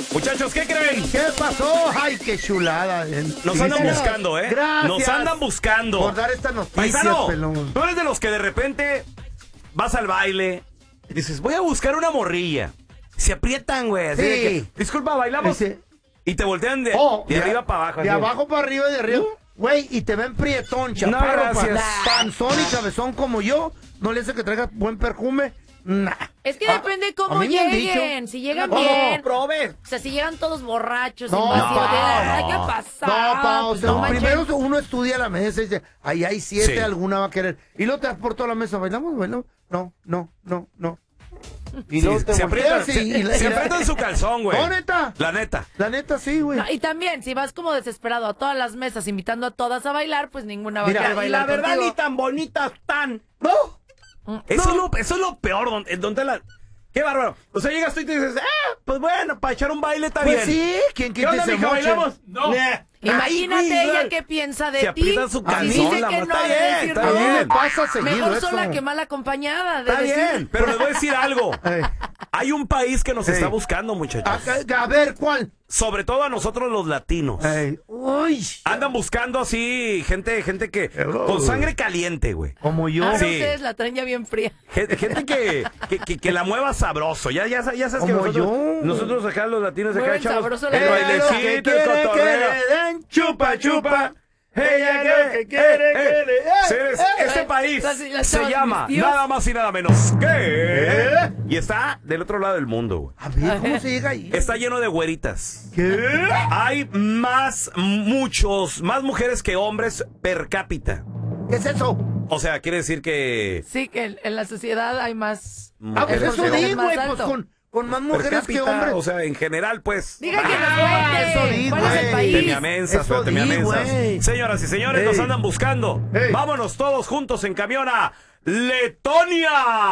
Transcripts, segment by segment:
Muchachos, ¿qué creen? ¿Qué pasó? ¡Ay, qué chulada! Nos andan buscando, ¿eh? Gracias. Nos andan buscando. Por dar esta noticia, Paisano, pelón. tú eres de los que de repente vas al baile y dices, voy a buscar una morrilla. Se aprietan, güey. Así Sí. de que, disculpa, ¿bailamos? Ese- Y te voltean de arriba para abajo. De así. abajo para arriba y de arriba. Güey, y te ven prietón, chaparro, gracias. panzón y cabezón como yo. No le hace que traiga buen perfume. Nah. Es que depende a cómo mí me han lleguen. dicho. Si llegan No, bien. probes. O sea, si llegan todos borrachos, No, sin vacío de no. ¿qué ha pasado? No, pa, o Pues sea, no manchen. primero uno estudia la mesa y dice, ahí hay 7, Sí. alguna va a querer. Y luego te das por toda la mesa, ¿bailamos? ¿Bailamos? No. Y Sí, luego te se aprietan, volteas y se aprietan su calzón, güey. No, neta. La neta. La neta, sí, güey. No, y también, si vas como desesperado a todas las mesas invitando a todas a bailar, pues ninguna va a Mira, querer bailar contigo. tan bonitas están. No. Eso es lo peor, donde la... ¡Qué bárbaro! O sea, llegas tú y te dices, pues bueno, para echar un baile está Pues bien. sí, ¿quién ¿Qué onda, se mija, moche? bailamos? No. Imagínate Ay, ella güey. qué piensa de Se ti. aprietan su Si calzón, dice la que morra. no, Está de bien, decir está no. bien. Pasa seguido Mejor eso. sola que mal acompañada. De Está decir, bien, pero les voy a decir algo. Ey. Hay un país que nos Ey. está buscando, muchachos. A ver, ¿cuál? Sobre todo a nosotros los latinos. Ey. Uy. Andan buscando así gente que con sangre caliente, güey. Como yo. Ah, Sí. ustedes la traen ya bien fría. Gente que la mueva sabroso. Ya sabes que Como nosotros acá los latinos acá Mueven echamos sabroso la el verdad. bailecito, el cotorreo. Chupa, chupa. Ella que quiere que le- Señores, este país las se chavas, llama mis tíos. nada más y nada menos que... Y está del otro lado del mundo, güey. A ver, ¿cómo se llega ahí? Está lleno de güeritas. ¿Qué? Hay más mujeres que hombres per cápita. ¿Qué es eso? O sea, quiere decir que... Sí, que en la sociedad hay más... Ah, pues mujeres eso que es di, hombres. más güey, pues alto. con más Per mujeres que cápita, hombres. o sea, en general, pues... Diga que nos eso cuente. di, ¿Cuál es el güey. país? Te me amensas, Eso pero te me di, amensas. güey. Señoras y señores, Ey. nos andan buscando. Ey. Vámonos todos juntos en camión a Letonia.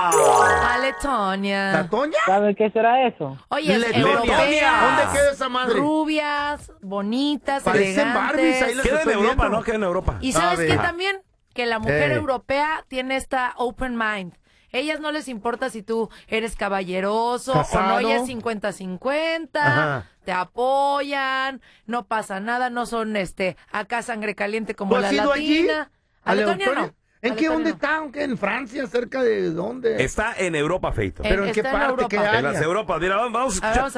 A Letonia. ¿La Toña? ¿Sabe qué será eso? Oye, es Letonia. europea. ¿Dónde queda esa madre? Rubias, bonitas, Parecen Barbies, ahí elegantes. las Queda en estoy Europa, viendo. ¿no? Queda en Europa. Y A ¿sabes ver. qué también? Que la mujer Ey. europea tiene esta open mind. Ellas no les importa si tú eres caballeroso Casado. o no, ellas 50-50, Ajá. te apoyan, no pasa nada, no son acá sangre caliente como ¿Tú has la ido allí? latina. A Letonia no. ¿En A qué? Letonia ¿Dónde no. está? ¿Aunque en Francia? ¿Cerca de dónde? Está en Europa, Feito. En- ¿Pero en qué está en parte? Europa. ¿Qué En área? las Europas. Mira, vamos a A ver, escuchar. vamos